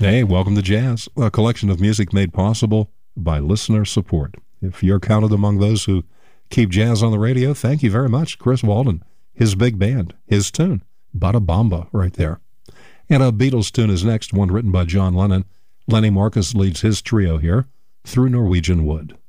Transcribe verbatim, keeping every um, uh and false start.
Hey, welcome to Jazz, a collection of music made possible by listener support. If you're counted among those who keep jazz on the radio, thank you very much. Chris Walden, his big band, his tune, Bada Bamba, right there. And a Beatles tune is next, one written by John Lennon. Lenny Marcus leads his trio here, Through Norwegian Wood.